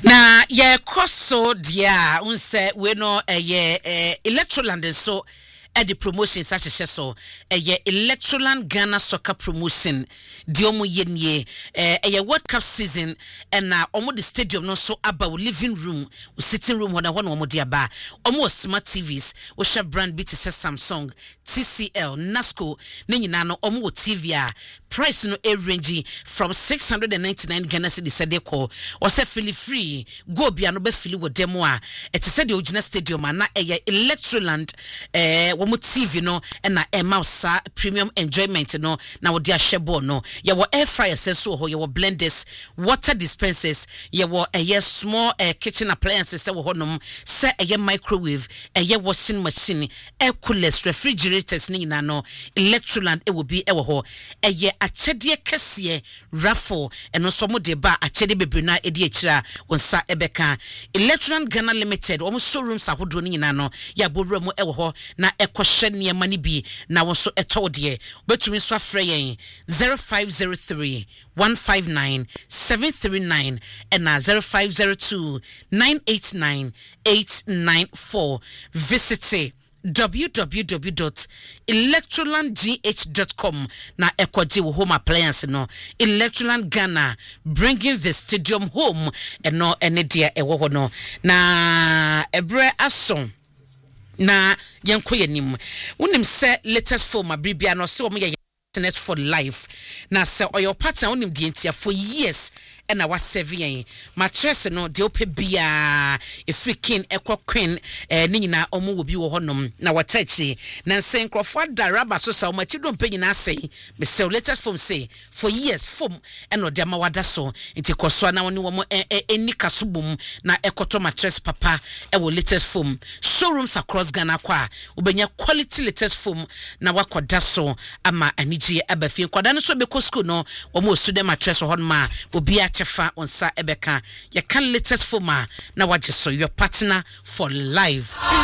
Na ye koso dia unse we no Electroland so the promotion such as so Electroland Ghana Soccer Promotion diomu yenye World Cup season and na omo the stadium no so about living room sitting room when omo dia ba omo smart TVs we share brand bi say Samsung TCL Nasco ne nyina no omo TV a price no range from 699 Ghana cedis said call or say feel free go bia no be feel with demo a it said the original stadium na Electroland womo TV no na mouse premium enjoyment no na wo dia shebo no ye wo air fryer so ho ye wo blenders water dispensers ye wo small kitchen appliances se wo honom se microwave washing machine air coolers refrigerators ni na no Electroland will be wo ho achede kese raffle eno so mo de ba achede bebre na edi akira wonsa ebeka Electroland Ghana Limited wo showrooms ahodo ni na no ya bowra mu wo ho na ekohye ne mani bi na wo so etode betumi so afre yen 0503 159 739 and 0502 989 894 visit www.electrolandgh.com na ekoji wo home appliance no Electroland Ghana bringing the stadium home eno ene dia ewo ho no na ebre aso na yenko yenim wonim se latest form abribia no se wo ye internet for life na se oyo partner wonim die ntia for years na wa 7 mattress no de ope bia e freaking queen ni nyina omo wo bi wo honom na watachi na nsen crofo da rubber so sa omachi do mpe nyina sei me say latest form say for years form no de ma wada so nti koso na woni wo eni kasobum na ekoto mattress papa wo latest form showrooms across Ghana kwa obenya quality latest form na wakoda so ama aniji abafie kwada no so be ko school no omo student mattress honma obi chefa onsa ebeka ya can latest forma na waje so your partner for life.